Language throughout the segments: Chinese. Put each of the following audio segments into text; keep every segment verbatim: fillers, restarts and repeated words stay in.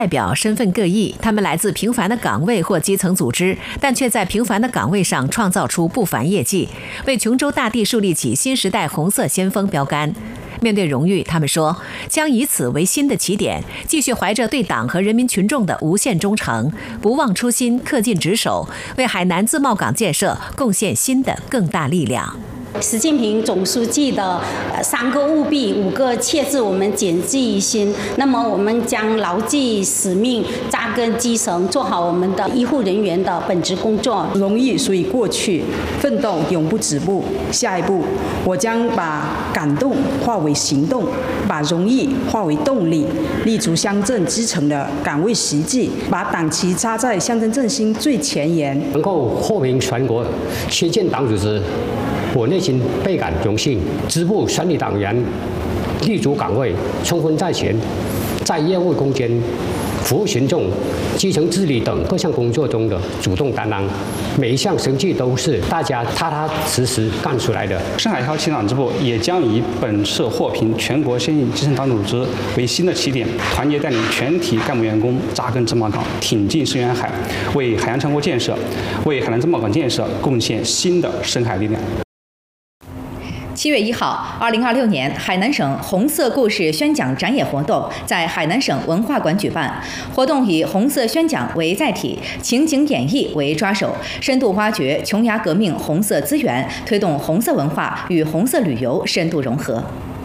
代表身份各异，他们来自平凡的岗位或基层组织，但却在平凡的岗位上创造出不凡业绩，为琼州大地树立起新时代红色先锋标杆。面对荣誉，他们说将以此为新的起点，继续怀着对党和人民群众的无限忠诚，不忘初心，恪尽职守，为海南自贸港建设贡献新的更大力量。 习近平总书记的三个务必、五个切字，我们谨记于心。那么，我们将牢记使命，扎根基层，做好我们的医护人员的本职工作。 荣誉属于过去，奋斗永不止步。下一步，我将把感动化为行动，把荣誉化为动力，立足乡镇基层的岗位实际，把党旗插在乡镇振兴最前沿， 能够获名全国，接见党组织。我内心倍感荣幸，支部选举党员立足岗位，冲锋在前，在业务攻坚、服务群众、基层治理等各项工作中的主动担当，每一项成绩都是大家踏踏实实干出来的。 上海校青党支部也将以本次获评全国先进基层党组织为新的起点，团结带领全体干部员工扎根自贸港，挺进深远海，为海洋强国建设、为海南自贸港建设贡献新的深海力量。 七月一号，二零二六年海南省红色故事宣讲展演活动在海南省文化馆举办。活动以红色宣讲为载体，情景演绎为抓手，深度挖掘琼崖革命红色资源，推动红色文化与红色旅游深度融合。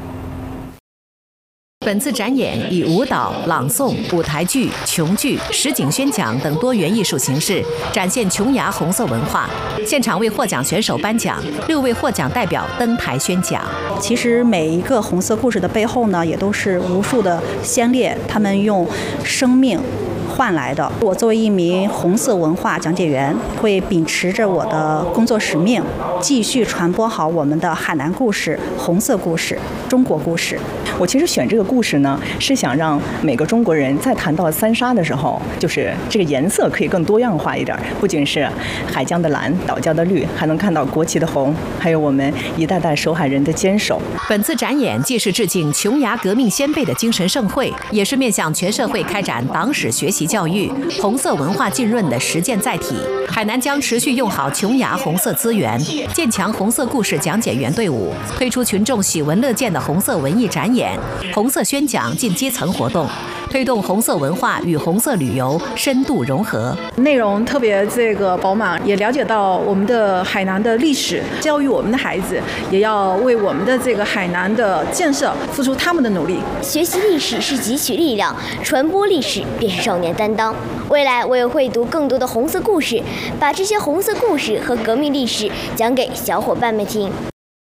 本次展演以舞蹈、朗诵、舞台剧、琼剧、实景宣讲等多元艺术形式展现琼崖红色文化。现场为获奖选手颁奖，六位获奖代表登台宣讲。 其实每一个红色故事的背后呢，也都是无数的先烈，他们用生命换来的。我作为一名红色文化讲解员，会秉持着我的工作使命，继续传播好我们的海南故事、红色故事、中国故事。 我其实选这个故事呢，是想让每个中国人在谈到三沙的时候，就是这个颜色可以更多样化一点，不仅是海疆的蓝、岛礁的绿，还能看到国旗的红，还有我们一代代守海人的坚守。 本次展演既是致敬琼崖革命先辈的精神盛会，也是面向全社会开展党史学习教育、红色文化浸润的实践载体。海南将持续用好琼崖红色资源，建强红色故事讲解员队伍，推出群众喜闻乐见的红色文艺展演、红色宣讲进基层活动，推动红色文化与红色旅游深度融合。 内容特别这个饱满，也了解到我们的海南的历史，教育我们的孩子，也要为我们的这个海南的建设付出他们的努力。 学习历史是汲取力量，传播历史便是少年担当。未来我也会读更多的红色故事，把这些红色故事和革命历史讲给小伙伴们听。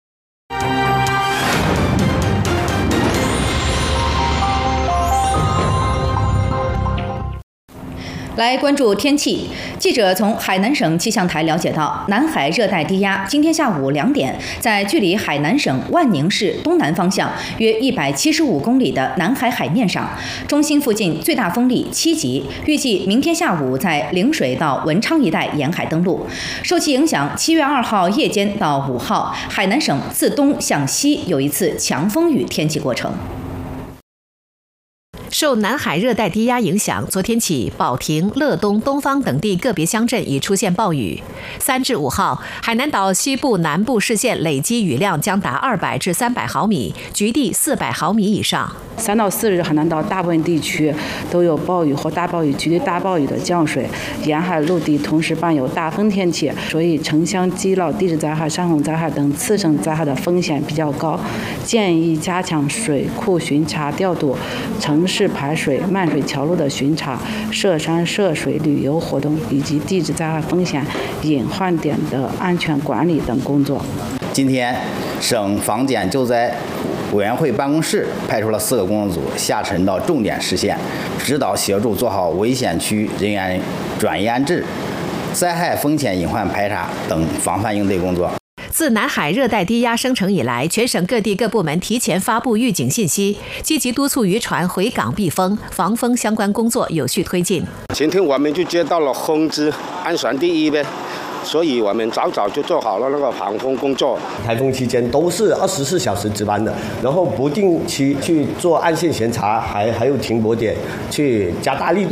来关注天气。记者从海南省气象台了解到，南海热带低压今天下午两点，在距离海南省万宁市东南方向约一百七十五公里的南海海面上，中心附近最大风力七级，预计明天下午在陵水到文昌一带沿海登陆。受其影响，七月二号夜间到五号，海南省自东向西有一次强风雨天气过程。 受南海热带低压影响，昨天起，保亭、乐东、东方等地个别乡镇已出现暴雨。三至五号，海南岛西部、南部市县累积雨量将达二百至三百毫米，局地四百毫米以上。 三到四日，海南岛大部分地区都有暴雨或大暴雨、局地大暴雨的降水，沿海陆地同时伴有大风天气，所以城乡基涝、地质灾害、山洪灾害等次生灾害的风险比较高，建议加强水库巡查调度、城市排水、漫水桥路的巡查、涉山涉水旅游活动以及地质灾害风险隐患点的安全管理等工作。 今天，省防检救灾委员会办公室派出了四个工作组下沉到重点市县，指导协助做好危险区人员转移安置、灾害风险隐患排查等防范应对工作。 自南海热带低压生成以来，全省各地各部门提前发布预警信息，积极督促渔船回港避风、防风相关工作有序推进。 今天我们就接到了通知，安全第一呗。 所以我们早早就做好了那个防风工作。 台风期间都是二十四小时值班的，然后不定期去做岸线巡查，还还有停泊点去加大力度。